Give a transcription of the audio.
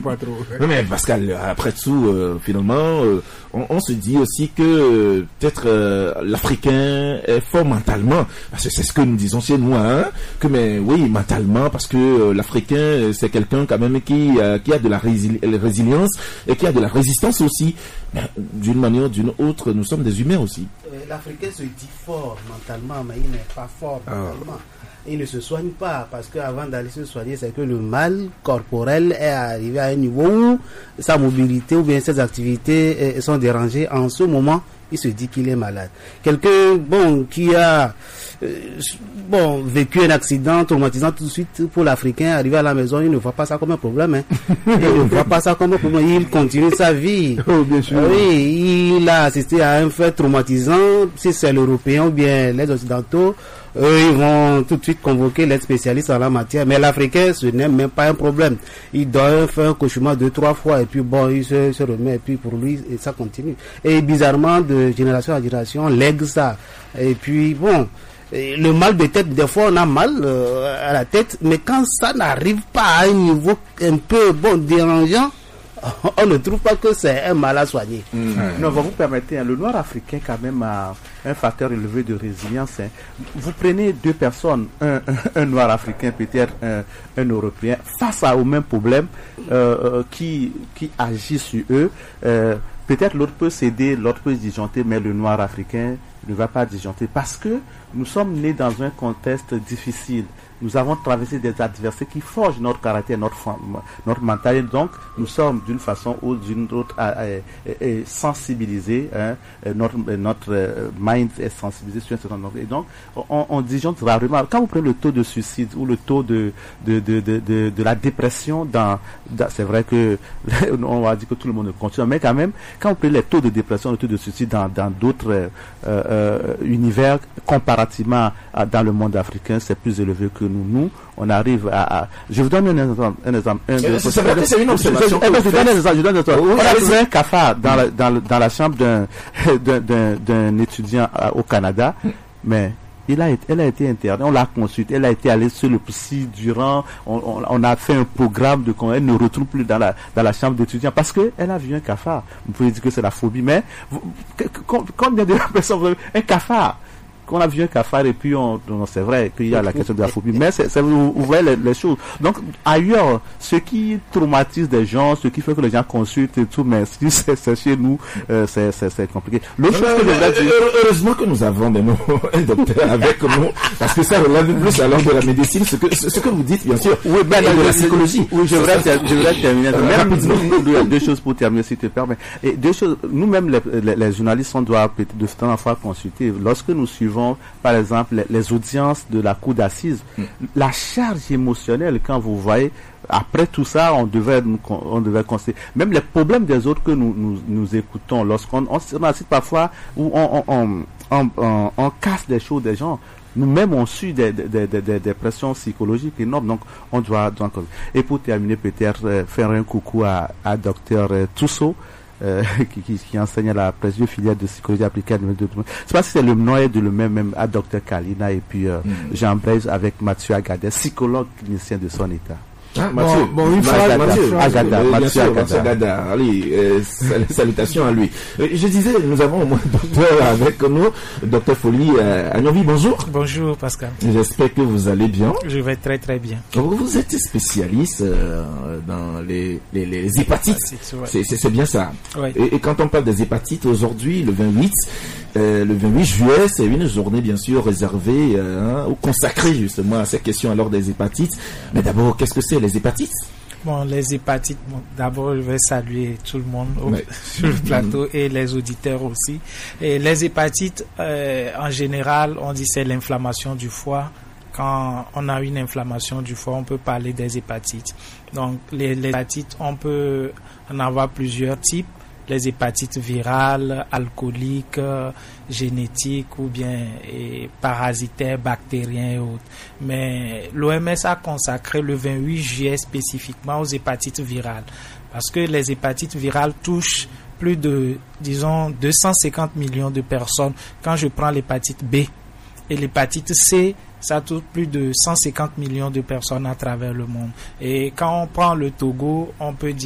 pas trop. Non mais Pascal, après tout, finalement, on se dit aussi que peut-être l'Africain est fort mentalement, parce que c'est ce que nous disons chez nous, hein, que mais oui, mentalement, parce que l'Africain c'est quelqu'un quand même qui a de la résilience et qui a de la résistance aussi. Mais d'une manière ou d'une autre, nous sommes des humains aussi. L'Africain se dit fort mentalement, mais il n'est pas fort mentalement. Il ne se soigne pas, parce qu'avant d'aller se soigner, c'est que le mal corporel est arrivé à un niveau où sa mobilité ou bien ses activités sont dérangées. En ce moment, il se dit qu'il est malade. Quelqu'un qui a vécu un accident traumatisant, tout de suite pour l'Africain, arrivé à la maison, il ne voit pas ça comme un problème. Il ne voit pas ça comme un problème. Il continue sa vie. Oh, bien sûr. Oui, il a assisté à un fait traumatisant. Si c'est l'Européen ou bien les Occidentaux, eux, ils vont tout de suite convoquer les spécialistes en la matière. Mais l'Africain, ce n'est même pas un problème. Il doit faire un cauchemar 2-3 fois et puis il se remet et puis pour lui, et ça continue. Et bizarrement, de génération en génération, on lègue ça. Et puis le mal de tête, des fois on a mal à la tête, mais quand ça n'arrive pas à un niveau un peu dérangeant, on ne trouve pas que c'est un mal à soigner. Non, vous permettez, le noir africain quand même a un facteur élevé de résilience. Vous prenez deux personnes, un noir africain, peut-être un européen, face au même problème qui agit sur eux. Peut-être l'autre peut céder, l'autre peut se disjoncter, mais le noir africain ne va pas disjoncter parce que nous sommes nés dans un contexte difficile. Nous avons traversé des adversités qui forgent notre caractère, notre mentalité. Donc, nous sommes d'une façon ou d'une autre sensibilisés. Notre mind est sensibilisé sur un certain nombre. Et donc, on disjoncte rarement. Quand vous prenez le taux de suicide ou le taux de la dépression, c'est vrai que on va dire que tout le monde continue, mais quand même, quand vous prenez les taux de dépression, le taux de suicide dans d'autres univers, comparativement dans le monde africain, c'est plus élevé que nous, on arrive à... Je vous donne un exemple. C'est vrai que c'est une observation. Je donne un exemple. On a trouvé un cafard dans la chambre d'un étudiant au Canada, mais elle a été internée, on l'a consultée, elle a été allée sur le psy durant, on a fait un programme elle ne retrouve plus dans la chambre d'étudiant parce que elle a vu un cafard. Vous pouvez dire que c'est la phobie, mais combien de personnes vous avez un cafard? Qu'on a vu un cafard et puis c'est vrai qu'il y a la question de la phobie, mais vous voyez les choses. Donc ailleurs, ce qui traumatise des gens, ce qui fait que les gens consultent et tout, mais si c'est chez nous, c'est compliqué. L'autre chose que je voudrais dire, heureusement que nous avons un docteur avec nous, parce que ça relève plus alors de la médecine, ce que vous dites bien sûr, oui, ben, de la psychologie. Oui, je voudrais terminer. Il y a deux choses pour terminer, si tu te permets. Et deux choses, nous-mêmes les journalistes, on doit peut-être de temps en fois consulter. Lorsque nous suivons par exemple les audiences de la cour d'assises, la charge émotionnelle, quand vous voyez après tout ça, on devait constater même les problèmes des autres que nous écoutons lorsqu'on assiste parfois où on casse des choses des gens. Nous-mêmes, on suit des pressions psychologiques énormes, donc on doit. Et pour terminer, peut-être faire un coucou à Dr Trousseau, qui enseigne à la présidente filière de psychologie appliquée. Je ne sais pas si c'est le nom de le même à Dr Kalina et puis Jean Blaise avec Mathieu Agadez, psychologue clinicien de son état. Mathieu Agada. Allez, salutations à lui. Je disais, nous avons au moins un docteur avec nous, docteur Folie Agnovi, bonjour. Bonjour Pascal. J'espère que vous allez bien. Je vais très très bien. Vous êtes spécialiste dans les hépatites. C'est bien ça. Oui. Et quand on parle des hépatites, aujourd'hui, le 28 juillet, c'est une journée bien sûr réservée ou consacrée justement à ces questions alors des hépatites. Mais d'abord, qu'est-ce que c'est les hépatites? Bon, les hépatites, d'abord je vais saluer tout le monde sur le plateau et les auditeurs aussi. Et les hépatites, en général, on dit c'est l'inflammation du foie. Quand on a une inflammation du foie, on peut parler des hépatites. Donc les hépatites, on peut en avoir plusieurs types. Les hépatites virales, alcooliques, génétiques ou bien parasitaires, bactériens et autres. Mais l'OMS a consacré le 28 juillet spécifiquement aux hépatites virales. Parce que les hépatites virales touchent plus de, 250 millions de personnes. Quand je prends l'hépatite B et l'hépatite C, ça touche plus de 150 millions de personnes à travers le monde. Et quand on prend le Togo, on peut dire